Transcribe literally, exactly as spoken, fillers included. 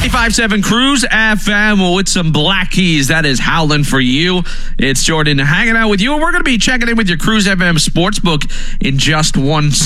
ninety-five point seven Cruise F M with some Black Keys. That is howling for you. It's Jordan hanging out with you, and we're going to be checking in with your Cruise F M Sportsbook in just one